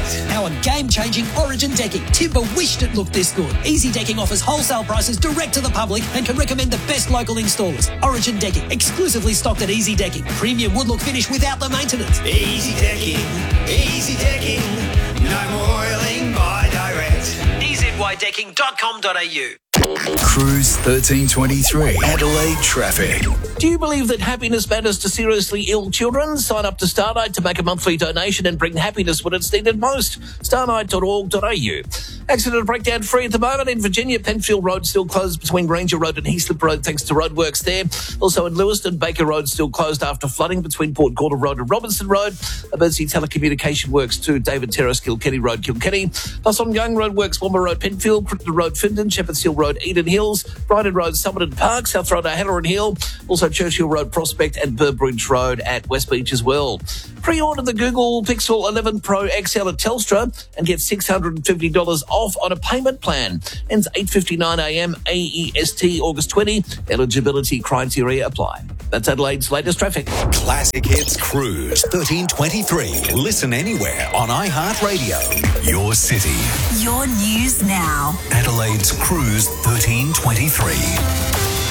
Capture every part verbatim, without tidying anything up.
Our game-changing Origin decking. Timber wished it looked this good. Easy Decking offers wholesale prices direct to the public and can recommend the best local installers. Origin Decking, exclusively stocked at Easy Decking. Premium wood look finish without the maintenance. Easy Decking, Easy Decking, no more oiling by direct. e z y decking dot com dot a u. Cruise thirteen twenty-three, Adelaide traffic. Do you believe that happiness matters to seriously ill children? Sign up to Starnight to make a monthly donation and bring happiness when it's needed most. starnight dot org dot a u. Accident breakdown free at the moment in Virginia. Penfield Road still closed between Ranger Road and Heaslip Road thanks to roadworks there. Also in Lewiston, Baker Road still closed after flooding between Port Gordon Road and Robinson Road. Emergency telecommunication works to David Terrace, Kilkenny Road, Kilkenny. Plus ongoing roadworks, Walmer Road, Penfield, Crichton Road, Findon, Shepherds Hill Road, Eden Hills, Brighton Road, Somerton Park, South Road, O'Halloran Hill. Also Churchill Road, Prospect and Burbridge Road at West Beach as well. Pre-order the Google Pixel eleven Pro X L at Telstra and get six hundred fifty dollars off on a payment plan. Ends eight fifty-nine a m A E S T August twentieth. Eligibility criteria apply. That's Adelaide's latest traffic. Classic Hits Cruise thirteen twenty-three. Listen anywhere on iHeartRadio. Your city. Your news now. Adelaide's Cruise thirteen twenty-three.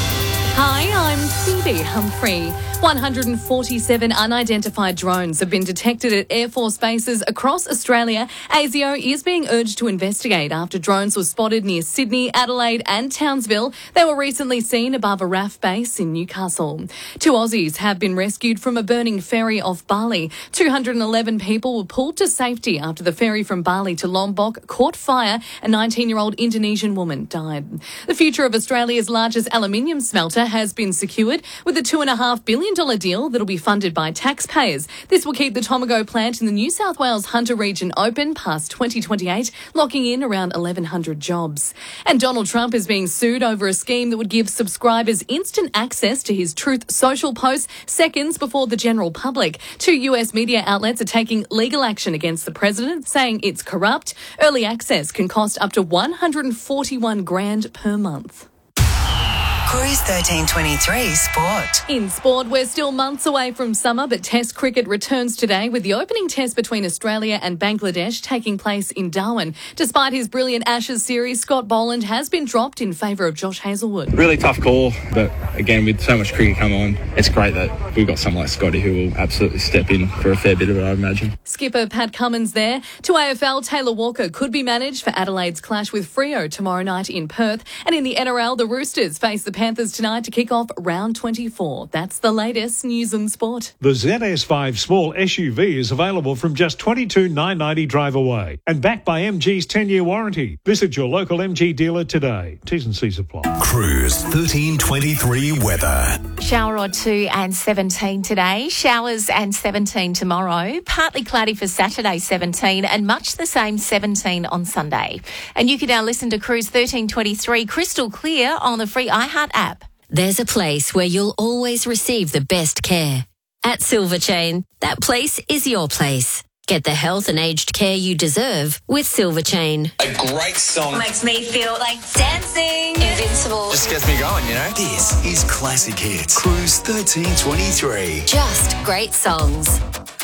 Hi, I'm Phoebe Humphrey. one hundred forty-seven unidentified drones have been detected at Air Force bases across Australia. A S I O is being urged to investigate after drones were spotted near Sydney, Adelaide and Townsville. They were recently seen above a R A F base in Newcastle. Two Aussies have been rescued from a burning ferry off Bali. two hundred eleven people were pulled to safety after the ferry from Bali to Lombok caught fire. A nineteen-year-old Indonesian woman died. The future of Australia's largest aluminium smelter has been secured with a two point five billion dollars deal that will be funded by taxpayers. This will keep the Tomago plant in the New South Wales Hunter region open past twenty twenty-eight, locking in around eleven hundred jobs. And Donald Trump is being sued over a scheme that would give subscribers instant access to his Truth Social posts seconds before the general public. Two U S media outlets are taking legal action against the president, saying it's corrupt. Early access can cost up to one hundred forty-one grand per month. Cruise thirteen twenty-three Sport. In sport, we're still months away from summer, but Test cricket returns today with the opening test between Australia and Bangladesh taking place in Darwin. Despite his brilliant Ashes series, Scott Boland has been dropped in favour of Josh Hazlewood. Really tough call, but again, with so much cricket come on, it's great that we've got someone like Scotty who will absolutely step in for a fair bit of it, I imagine. Skipper Pat Cummins there. To A F L, Taylor Walker could be managed for Adelaide's clash with Freo tomorrow night in Perth. And in the N R L, the Roosters face the Panthers tonight to kick off round twenty-four. That's the latest news and sport. The Z S five small S U V is available from just twenty-two thousand nine hundred ninety drive away and backed by M G's ten-year warranty. Visit your local M G dealer today. T's and C's apply. Cruise thirteen twenty-three weather. Shower or two and seventeen today. Showers and seventeen tomorrow. Partly cloudy for Saturday, seventeen, and much the same, seventeen on Sunday. And you can now listen to Cruise thirteen twenty-three crystal clear on the free iHeart app. There's a place where you'll always receive the best care. At Silver Chain, that place is your place. Get the health and aged care you deserve with Silver Chain. A great song. Makes me feel like dancing. Invincible. Just gets me going, you know? This is Classic Hits Cruise thirteen twenty-three. Just great songs.